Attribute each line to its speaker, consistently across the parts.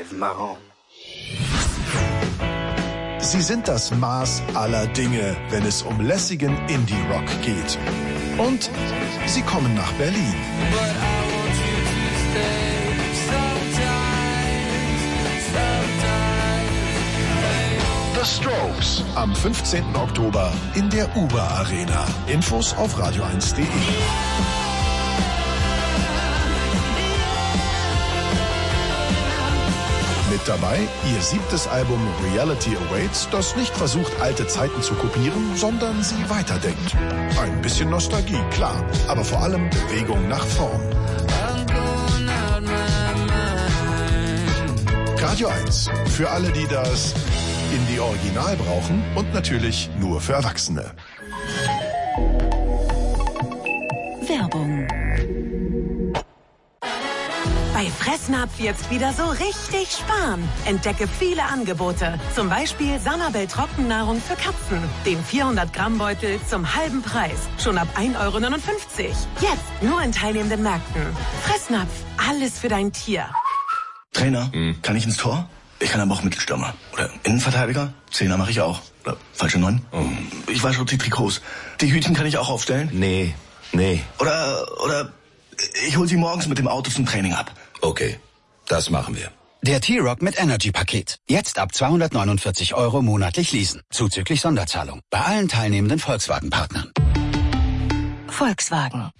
Speaker 1: rêve marrant.
Speaker 2: Sie sind das Maß aller Dinge, wenn es um lässigen Indie-Rock geht. Und sie kommen nach Berlin. The Strokes am 15. Oktober in der Uber Arena. Infos auf radio1.de. Mit dabei ihr 7. Album Reality Awaits, das nicht versucht, alte Zeiten zu kopieren, sondern sie weiterdenkt. Ein bisschen Nostalgie, klar, aber vor allem Bewegung nach vorn. Radio 1, für alle, die das Indie-Original brauchen und natürlich nur für Erwachsene.
Speaker 3: Werbung. Bei Fressnapf jetzt wieder so richtig sparen. Entdecke viele Angebote. Zum Beispiel Sanabel Trockennahrung für Katzen. Den 400-Gramm-Beutel zum halben Preis. Schon ab 1,59 €. Jetzt nur in teilnehmenden Märkten. Fressnapf, alles für dein Tier.
Speaker 4: Trainer, kann ich ins Tor? Ich kann aber auch Mittelstürmer. Oder Innenverteidiger? Zehner mache ich auch. Oder falsche 9? Ich weiß schon die Trikots. Die Hütchen kann ich auch aufstellen?
Speaker 1: Nee.
Speaker 4: Oder ich hol sie morgens mit dem Auto zum Training ab.
Speaker 1: Okay, das machen wir.
Speaker 5: Der T-Rock mit Energy-Paket. Jetzt ab 249 € monatlich leasen. Zuzüglich Sonderzahlung. Bei allen teilnehmenden Volkswagen-Partnern.
Speaker 3: Volkswagen.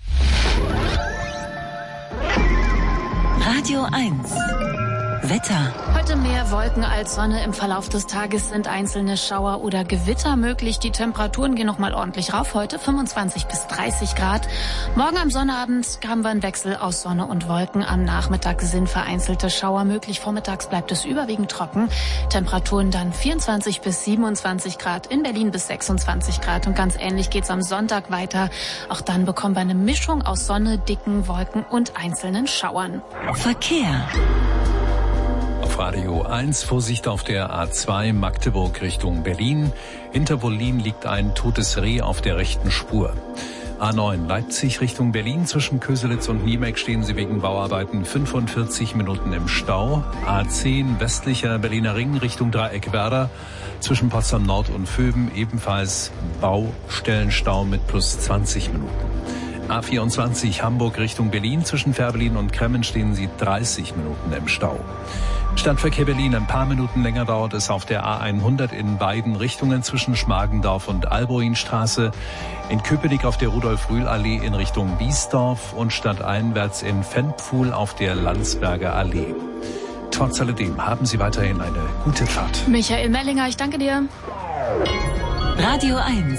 Speaker 3: Radio 1. Wetter.
Speaker 6: Heute mehr Wolken als Sonne. Im Verlauf des Tages sind einzelne Schauer oder Gewitter möglich. Die Temperaturen gehen nochmal ordentlich rauf. Heute 25 bis 30 Grad. Morgen am Sonnabend haben wir einen Wechsel aus Sonne und Wolken. Am Nachmittag sind vereinzelte Schauer möglich. Vormittags bleibt es überwiegend trocken. Temperaturen dann 24 bis 27 Grad. In Berlin bis 26 Grad. Und ganz ähnlich geht's am Sonntag weiter. Auch dann bekommen wir eine Mischung aus Sonne, dicken Wolken und einzelnen Schauern.
Speaker 3: Verkehr.
Speaker 7: Auf Radio 1 Vorsicht auf der A2 Magdeburg Richtung Berlin. Hinter Wollin liegt ein totes Reh auf der rechten Spur. A9 Leipzig Richtung Berlin. Zwischen Köselitz und Niemeck stehen Sie wegen Bauarbeiten 45 Minuten im Stau. A10 westlicher Berliner Ring Richtung Dreieck Werder. Zwischen Potsdam Nord und Vöben ebenfalls Baustellenstau mit plus 20 Minuten. A24 Hamburg Richtung Berlin. Zwischen Fährberlin und Kremmen stehen Sie 30 Minuten im Stau. Stadtverkehr Berlin, ein paar Minuten länger dauert es auf der A100 in beiden Richtungen zwischen Schmargendorf und Alboinstraße. In Köpenick auf der Rudolf-Rühl-Allee in Richtung Biesdorf und stadteinwärts in Ventpfuhl auf der Landsberger Allee. Trotz alledem haben Sie weiterhin eine gute Fahrt.
Speaker 6: Michael Mellinger, ich danke dir.
Speaker 3: Radio 1.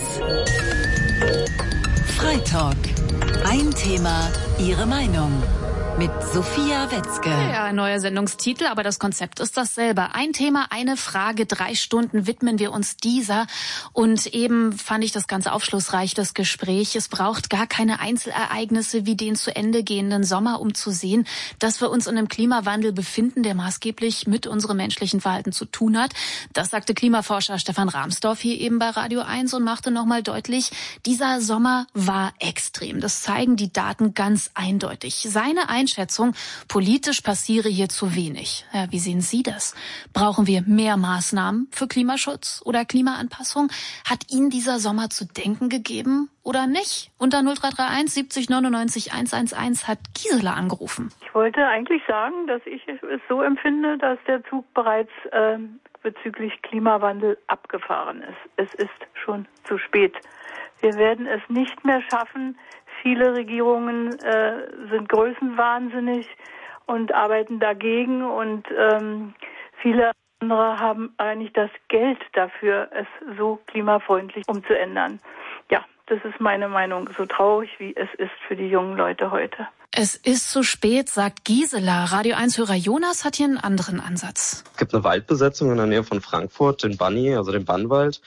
Speaker 3: Freitalk. Ein Thema, Ihre Meinung. Mit Sophia Wetzke.
Speaker 6: Ja, ein neuer Sendungstitel, aber das Konzept ist dasselbe. Ein Thema, eine Frage, 3 Stunden widmen wir uns dieser. Und eben fand ich das ganz aufschlussreich, das Gespräch. Es braucht gar keine Einzelereignisse wie den zu Ende gehenden Sommer, um zu sehen, dass wir uns in einem Klimawandel befinden, der maßgeblich mit unserem menschlichen Verhalten zu tun hat. Das sagte Klimaforscher Stefan Rahmsdorf hier eben bei Radio 1 und machte nochmal deutlich, dieser Sommer war extrem. Das zeigen die Daten ganz eindeutig. Seine Einschätzung, politisch passiere hier zu wenig. Ja, wie sehen Sie das? Brauchen wir mehr Maßnahmen für Klimaschutz oder Klimaanpassung? Hat Ihnen dieser Sommer zu denken gegeben oder nicht? Unter 0331 70 99 111 hat Gisela angerufen.
Speaker 8: Ich wollte eigentlich sagen, dass ich es so empfinde, dass der Zug bereits bezüglich Klimawandel abgefahren ist. Es ist schon zu spät. Wir werden es nicht mehr schaffen. Viele Regierungen sind größenwahnsinnig und arbeiten dagegen und viele andere haben eigentlich das Geld dafür, es so klimafreundlich umzuändern. Ja, das ist meine Meinung, so traurig wie es ist für die jungen Leute heute.
Speaker 6: Es ist zu spät, sagt Gisela. Radio 1-Hörer Jonas hat hier einen anderen Ansatz.
Speaker 9: Es gibt eine Waldbesetzung in der Nähe von Frankfurt, den Banni, also den Bannwald.